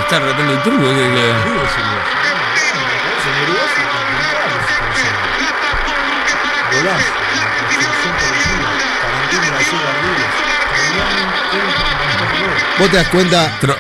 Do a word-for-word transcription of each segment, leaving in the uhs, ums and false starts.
está relatando el truco. Que, que... Vos te das cuenta. Tro...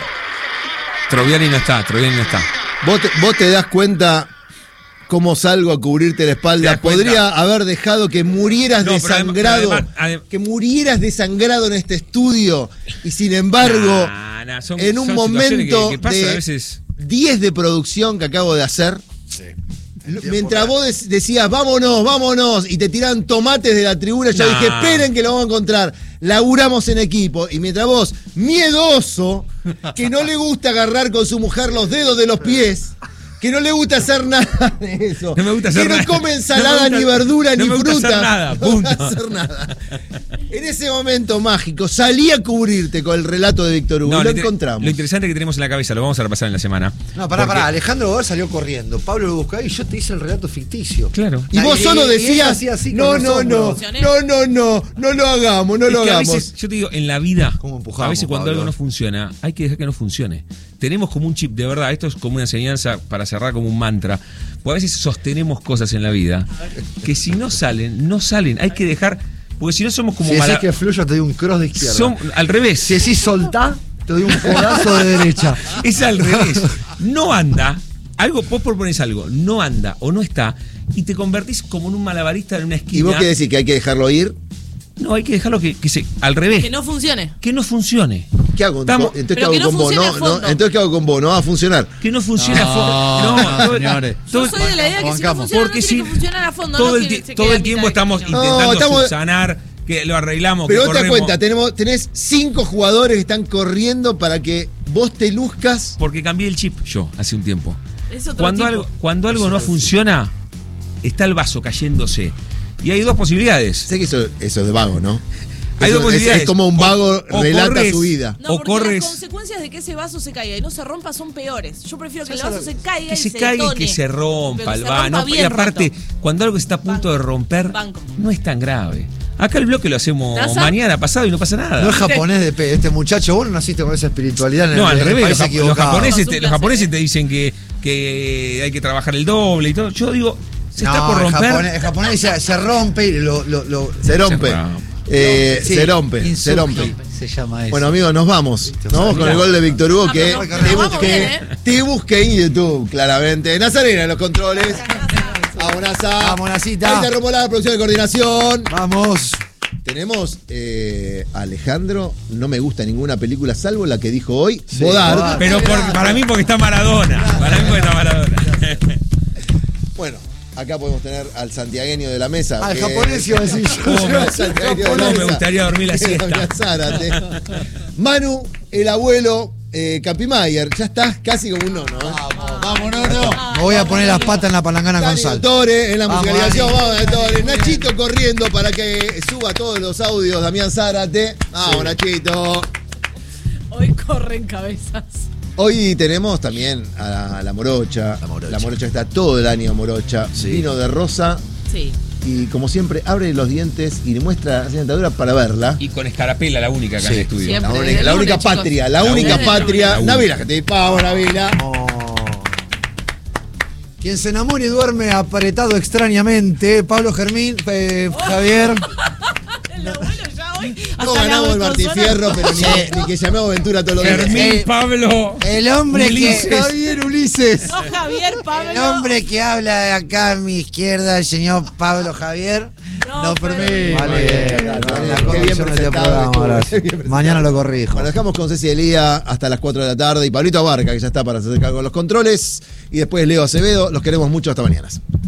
Troviani no está, Troviani no está. Vos te, vos te das cuenta cómo salgo a cubrirte la espalda. Podría haber dejado que murieras no, desangrado. Además, además, que murieras desangrado en este estudio. Y sin embargo, nah, nah, son, en un son momento que, que pasa, de a veces... diez de producción que acabo de hacer. Sí. Mientras vos decías, vámonos, vámonos, y te tiran tomates de la tribuna, yo nah. dije, esperen que lo vamos a encontrar. Laburamos en equipo. Y mientras vos, miedoso, que no le gusta agarrar con su mujer los dedos de los pies, que no le gusta hacer nada de eso, no me gusta hacer que no nada. come ensalada, no gusta, ni verdura, no ni me gusta fruta. Hacer nada, punto. No hacer nada. En ese momento mágico, salí a cubrirte con el relato de Víctor Hugo. No, lo encontramos. Lo interesante que tenemos en la cabeza, lo vamos a repasar en la semana. No, pará, porque... pará. Alejandro Bogar salió corriendo. Pablo lo buscaba y yo te hice el relato ficticio. Claro. Y vos y, solo decías, así no, no, no, no, no, no, no lo hagamos, no es lo que hagamos. A veces, yo te digo, en la vida, empujamos, a veces cuando Pablo? algo no funciona, hay que dejar que no funcione. Tenemos como un chip, de verdad, esto es como una enseñanza para cerrar como un mantra. Porque a veces sostenemos cosas en la vida que si no salen, no salen. Hay que dejar, porque si no somos como si mala... decís que fluyo te doy un cross de izquierda. Son, al revés. Si decís soltá, te doy un codazo de derecha. Es al revés. No anda, algo, vos propones algo, no anda o no está, y te convertís como en un malabarista en una esquina. ¿Y vos qué decís? ¿Que hay que dejarlo ir? No, hay que dejarlo que, que se, al revés. Que no funcione. Que no funcione. ¿Qué hago? Estamos, entonces, ¿qué hago no con vos? No, no, entonces, ¿qué hago con vos? No va a funcionar. Que no funcione no, a fondo. No, no, señores. Yo soy de la idea que si no funciona, porque no tiene que funcionar a fondo. Todo no el, que todo el tiempo estamos intentando no, estamos... subsanar, que lo arreglamos, pero que vos te das corremos. cuenta, tenemos, tenés cinco jugadores que están corriendo para que vos te luzcas. Porque cambié el chip yo hace un tiempo. Es otro cuando tipo. algo, cuando algo no funciona, está el vaso cayéndose. Y hay dos posibilidades. Sé que eso, eso es de vago, ¿no? Hay eso, dos posibilidades. Es, es como un vago o, o relata corres, su vida. No, o corres. Las consecuencias de que ese vaso se caiga y no se rompa son peores. Yo prefiero que el vaso lo, se caiga que y se, se caiga detone, y que se rompa el vaso. Y aparte, roto. cuando algo está a punto Banco. de romper, Banco. no es tan grave. Acá el bloque lo hacemos ¿Nasa? mañana, pasado y no pasa nada. No es japonés de pe, este muchacho, vos no naciste con esa espiritualidad en el, no, al en revés, el los, los japoneses, no, te, los japoneses te dicen que, que hay que trabajar el doble y todo. Yo digo, se no, está por romper. El japonés, el japonés se, se rompe y lo, lo, lo se rompe. Se rompe. Eh, sí, se rompe, insurge, se rompe. Se llama eso. Bueno, amigos, nos vamos. Nos vamos con el gol de Víctor Hugo, que ah, te busqué, bien, ¿eh? te busqué en YouTube, claramente. Nazarena en los controles. Vamos, Naza. Vamos, Nacita. Ahí te rompo la producción de coordinación. Vamos. Tenemos eh, Alejandro, no me gusta ninguna película salvo la que dijo hoy, sí, Bodart. Pero por, para mí porque está Maradona. Para mí porque está Maradona. Bueno, acá podemos tener al santiagueño de la mesa. Al que... japonés iba a decir yo. ¿Cómo, me, ¿Cómo me gustaría dormir la siesta? Manu, el abuelo eh, Capimayer, ya estás casi como un nono. ¿eh? Vamos, vamos, no, no. Me voy a poner las patas en la palangana con sal. Tore, en la vamos, musicalización, vamos, Tore. Nachito corriendo para que suba todos los audios, Damián Zárate. Vamos, sí. Nachito. Hoy corren cabezas. Hoy tenemos también a la Morocha. La Morocha, la Morocha está todo el año Morocha. Sí. Vino de rosa. Sí. Y como siempre, abre los dientes y le muestra la dentadura para verla. Y con escarapela, la única acá sí. en el estudio. Siempre, la única, la única lunes, patria, chicos. la, la única patria. Navila, que te vamos, Navila. Oh. Quien se enamora y duerme apretado extrañamente, Pablo Germín, eh, oh. Javier. No ganamos el Martín Fierro, pero ni, ni que llamemos Ventura todos los días. Germín, Pablo. El hombre Ulises. que. Javier Ulises. No, Javier, Pablo. El hombre que habla de acá a mi izquierda, el señor Pablo Javier. No, no permite. Vale, qué bien presentado. Mañana lo corrijo. Bueno, dejamos con Ceci Elía hasta las cuatro de la tarde y Pablito Abarca, que ya está para hacer cargo de los controles. Y después Leo Acevedo. Los queremos mucho. Hasta mañana.